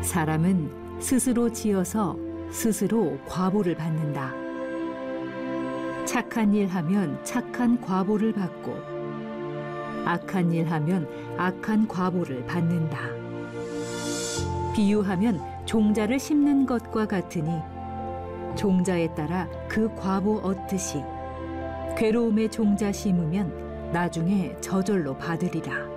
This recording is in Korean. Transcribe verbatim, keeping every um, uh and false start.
사람은 스스로 지어서 스스로 과보를 받는다. 착한 일 하면 착한 과보를 받고 악한 일 하면 악한 과보를 받는다. 비유하면 종자를 심는 것과 같으니 종자에 따라 그 과보 얻듯이 괴로움의 종자 심으면 나중에 저절로 받으리라.